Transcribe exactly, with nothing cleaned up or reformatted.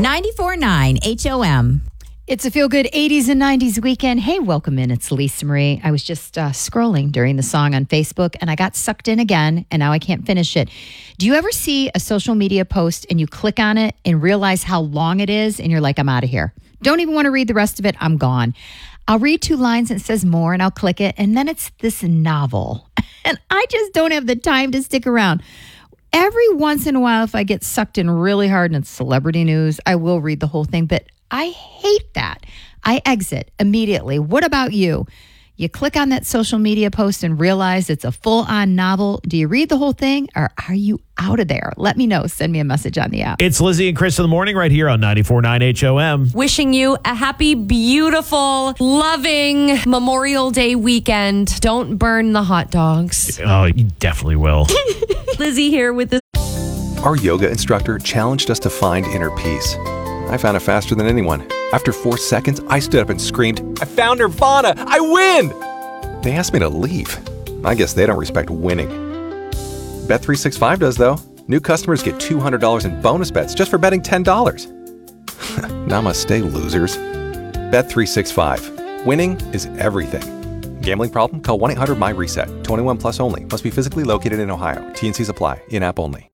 ninety-four point nine H O M. It's a feel-good eighties and nineties weekend. Hey, welcome in. It's Lisa Marie. I was just uh, scrolling during the song on Facebook, and I got sucked in again, and now I can't finish it. Do you ever see a social media post, and you click on it and realize how long it is, and you're like, I'm out of here. Don't even want to read the rest of it. I'm gone. I'll read two lines and it says more, and I'll click it, and then it's this novel. And I just don't have the time to stick around. Every once in a while, if I get sucked in really hard and it's celebrity news, I will read the whole thing, but I hate that. I exit immediately. What about you? You click on that social media post and realize it's a full-on novel. Do you read the whole thing, or are you out of there? Let me know. Send me a message on the app. It's Lizzie and Chris in the morning right here on ninety-four point nine H O M. Wishing you a happy, beautiful, loving Memorial Day weekend. Don't burn the hot dogs. Oh, you definitely will. Lizzie here with the... Our yoga instructor challenged us to find inner peace. I found it faster than anyone. After four seconds, I stood up and screamed, I found Nirvana! I win! They asked me to leave. I guess they don't respect winning. Bet three sixty-five does, though. New customers get two hundred dollars in bonus bets just for betting ten dollars. Namaste, losers. Bet three sixty-five. Winning is everything. Gambling problem? Call one eight hundred my reset. twenty-one plus only. Must be physically located in Ohio. T and C's apply. In-app only.